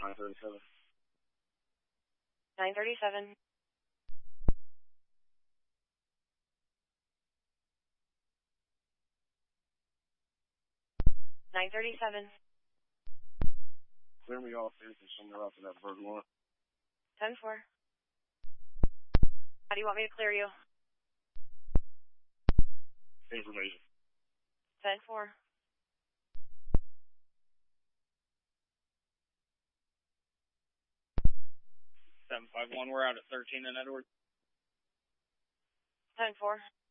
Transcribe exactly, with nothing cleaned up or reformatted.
nine thirty-seven. nine thirty-seven. nine thirty-seven. Clear me off here and somewhere else in that bird one. ten four. How do you want me to clear you? Information. ten four. seven five one, we're out at thirteen in Edward. ten four.